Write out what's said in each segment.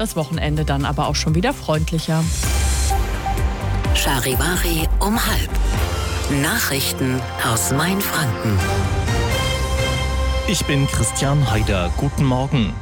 Das Wochenende dann aber auch schon wieder freundlicher. Charivari um 12:30. Nachrichten aus Mainfranken. Ich bin Christian Haider. Guten Morgen.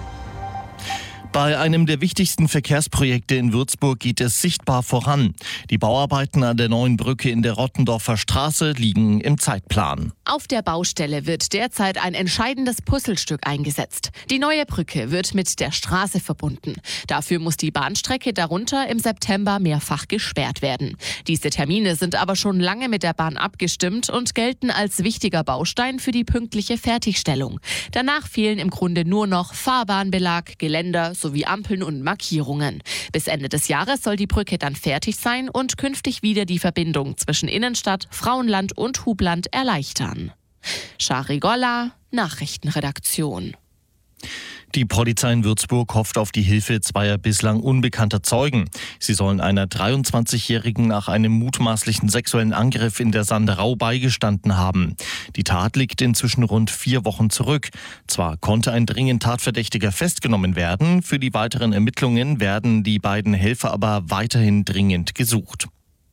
Bei einem der wichtigsten Verkehrsprojekte in Würzburg geht es sichtbar voran. Die Bauarbeiten an der neuen Brücke in der Rottendorfer Straße liegen im Zeitplan. Auf der Baustelle wird derzeit ein entscheidendes Puzzlestück eingesetzt. Die neue Brücke wird mit der Straße verbunden. Dafür muss die Bahnstrecke darunter im September mehrfach gesperrt werden. Diese Termine sind aber schon lange mit der Bahn abgestimmt und gelten als wichtiger Baustein für die pünktliche Fertigstellung. Danach fehlen im Grunde nur noch Fahrbahnbelag, Geländer sowie Ampeln und Markierungen. Bis Ende des Jahres soll die Brücke dann fertig sein und künftig wieder die Verbindung zwischen Innenstadt, Frauenland und Hubland erleichtern. Shari Golla, Nachrichtenredaktion. Die Polizei in Würzburg hofft auf die Hilfe zweier bislang unbekannter Zeugen. Sie sollen einer 23-Jährigen nach einem mutmaßlichen sexuellen Angriff in der Sanderau beigestanden haben. Die Tat liegt inzwischen rund 4 Wochen zurück. Zwar konnte ein dringend Tatverdächtiger festgenommen werden, für die weiteren Ermittlungen werden die beiden Helfer aber weiterhin dringend gesucht.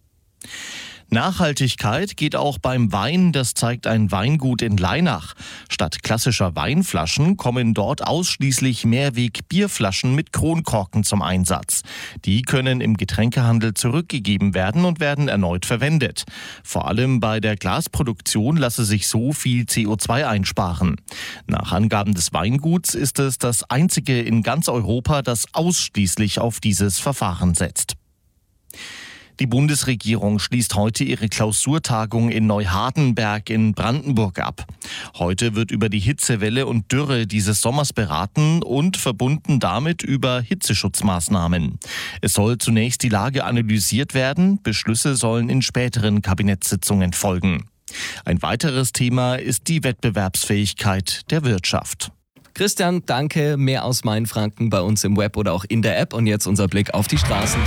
Nachhaltigkeit geht auch beim Wein, das zeigt ein Weingut in Leinach. Statt klassischer Weinflaschen kommen dort ausschließlich Mehrweg-Bierflaschen mit Kronkorken zum Einsatz. Die können im Getränkehandel zurückgegeben werden und werden erneut verwendet. Vor allem bei der Glasproduktion lasse sich so viel CO2 einsparen. Nach Angaben des Weinguts ist es das einzige in ganz Europa, das ausschließlich auf dieses Verfahren setzt. Die Bundesregierung schließt heute ihre Klausurtagung in Neuhardenberg in Brandenburg ab. Heute wird über die Hitzewelle und Dürre dieses Sommers beraten und verbunden damit über Hitzeschutzmaßnahmen. Es soll zunächst die Lage analysiert werden, Beschlüsse sollen in späteren Kabinettssitzungen folgen. Ein weiteres Thema ist die Wettbewerbsfähigkeit der Wirtschaft. Christian, danke. Mehr aus Mainfranken bei uns im Web oder auch in der App. Und jetzt unser Blick auf die Straßen.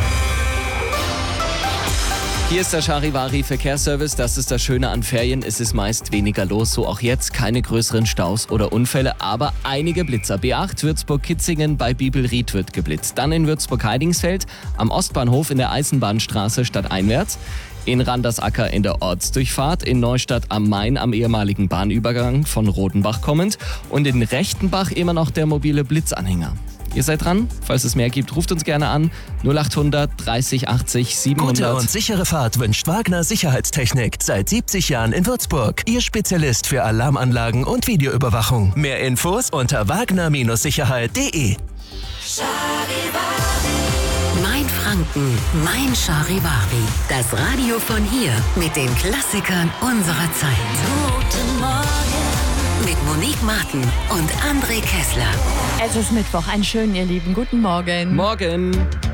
Hier ist der Charivari Verkehrsservice. Das ist das Schöne an Ferien. Es ist meist weniger los. So auch jetzt keine größeren Staus oder Unfälle, aber einige Blitzer. B8 Würzburg-Kitzingen bei Bibelried wird geblitzt. Dann in Würzburg-Heidingsfeld am Ostbahnhof in der Eisenbahnstraße stadteinwärts. In Randersacker in der Ortsdurchfahrt, in Neustadt am Main am ehemaligen Bahnübergang von Rodenbach kommend und in Rechtenbach immer noch der mobile Blitzanhänger. Ihr seid dran. Falls es mehr gibt, ruft uns gerne an. 0800 30 80 700. Gute und sichere Fahrt wünscht Wagner Sicherheitstechnik. Seit 70 Jahren in Würzburg. Ihr Spezialist für Alarmanlagen und Videoüberwachung. Mehr Infos unter wagner-sicherheit.de. Mainfranken, mein Charivari. Das Radio von hier mit den Klassikern unserer Zeit. Guten Morgen. Mit Monique Martin und André Kessler. Es ist Mittwoch. Einen schönen, ihr Lieben. Guten Morgen. Morgen.